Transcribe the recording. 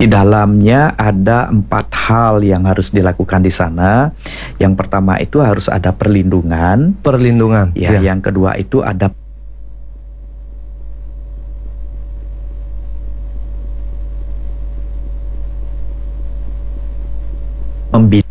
Di dalamnya ada 4 hal yang harus dilakukan di sana. Yang pertama itu harus ada perlindungan. Perlindungan. Ya, yang kedua itu ada membina